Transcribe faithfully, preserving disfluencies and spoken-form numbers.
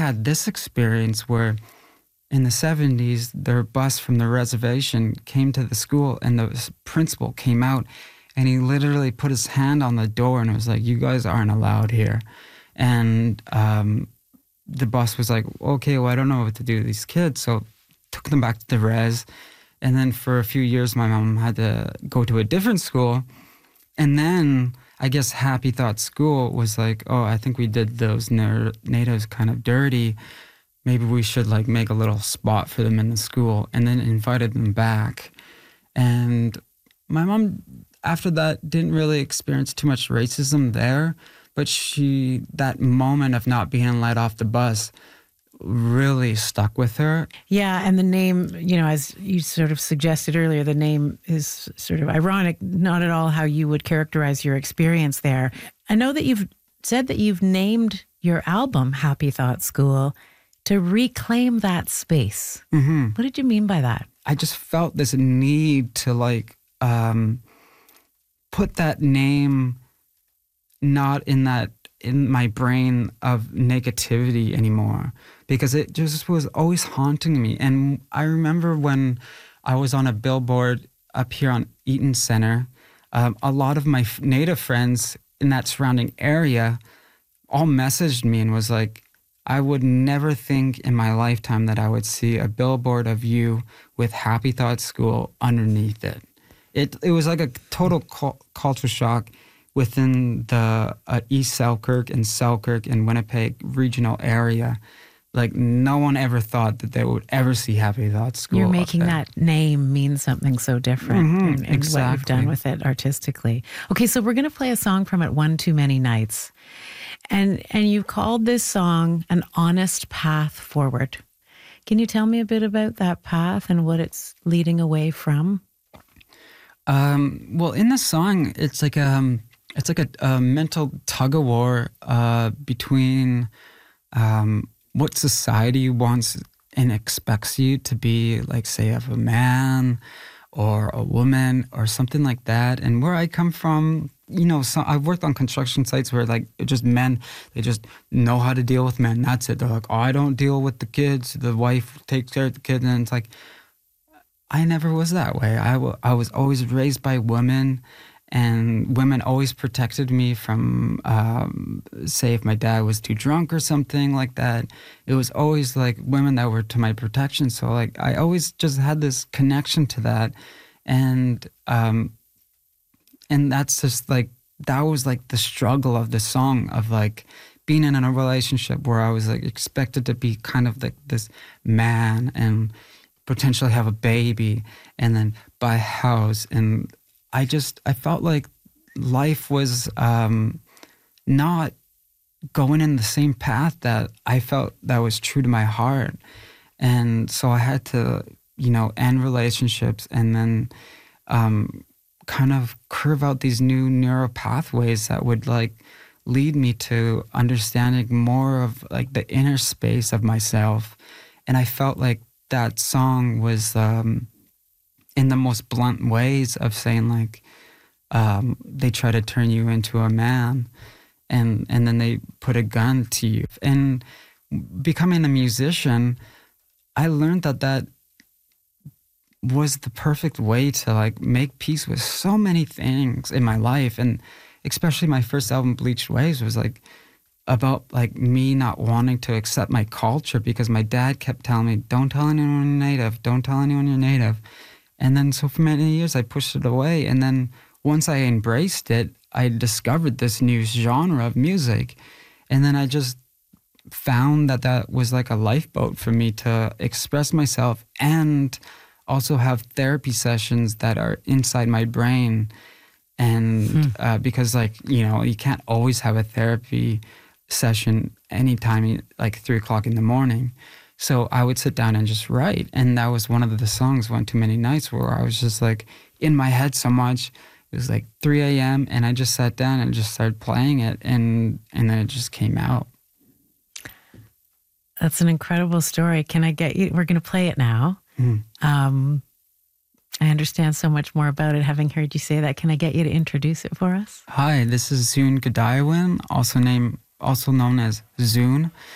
had this experience where in the seventies, their bus from the reservation came to the school, and the principal came out, and he literally put his hand on the door and was like, "You guys aren't allowed here." And um, the bus was like, "Okay, well, I don't know what to do with these kids." So took them back to the res. And then for a few years, my mom had to go to a different school. And then I guess Happy Thought School was like, "Oh, I think we did those ner- natives kind of dirty. Maybe we should like make a little spot for them in the school," and then invited them back. And my mom, after that, didn't really experience too much racism there, but she, that moment of not being let off the bus really stuck with her. Yeah, and the name, you know, as you sort of suggested earlier, the name is sort of ironic, not at all how you would characterize your experience there. I know that you've said that you've named your album Happy Thought School to reclaim that space. Mm-hmm. What did you mean by that? I just felt this need to like um, put that name not in that in my brain of negativity anymore, because it just was always haunting me. And I remember when I was on a billboard up here on Eaton Center, um, a lot of my Native friends in that surrounding area all messaged me and was like, "I would never think in my lifetime that I would see a billboard of you with Happy Thought School underneath it." It it was like a total cu- culture shock within the uh, East Selkirk and Selkirk and Winnipeg regional area. Like, no one ever thought that they would ever see Happy Thought School. You're making that name mean something so different, mm-hmm, and, and exactly. what you've done with it artistically. Okay, so we're going to play a song from it, One Too Many Nights. And and you called this song An Honest Path Forward. Can you tell me a bit about that path and what it's leading away from? Um, well, in the song, it's like um, it's like a, a mental tug of war uh, between um, what society wants and expects you to be, like, say, of a man or a woman or something like that. And where I come from, you know, so I've worked on construction sites where, like, just men, they just know how to deal with men. That's it. They're like, "Oh, I don't deal with the kids. The wife takes care of the kids." And it's like, I never was that way. I, w- I was always raised by women, and women always protected me from, um, say, if my dad was too drunk or something like that. It was always, like, women that were to my protection. So, like, I always just had this connection to that. And, um, and that's just, like, that was, like, the struggle of the song of, like, being in a relationship where I was, like, expected to be kind of, like, this man and potentially have a baby and then buy a house. And I just, I felt like life was um, not going in the same path that I felt that was true to my heart. And so I had to, you know, end relationships and then um, kind of curve out these new neural pathways that would, like, lead me to understanding more of, like, the inner space of myself. And I felt like that song was um, in the most blunt ways of saying, like, um, they try to turn you into a man and, and then they put a gun to you. And becoming a musician, I learned that that was the perfect way to, like, make peace with so many things in my life. And especially my first album, Bleached Waves, was, like, about, like, me not wanting to accept my culture because my dad kept telling me, "Don't tell anyone you're Native, don't tell anyone you're Native." And then so for many years I pushed it away. And then once I embraced it, I discovered this new genre of music. And then I just found that that was like a lifeboat for me to express myself and also have therapy sessions that are inside my brain. And hmm. uh, because, like, you know, you can't always have a therapy session anytime, like three o'clock in the morning. So I would sit down and just write. And that was one of the songs, One Too Many Nights, where I was just, like, in my head so much. It was like three a.m. and I just sat down and just started playing it, and and then it just came out. That's an incredible story. Can I get you? We're going to play it now. Mm. Um, I understand so much more about it having heard you say that. Can I get you to introduce it for us? Hi, this is Zune Godiwin, also named also known as Zune.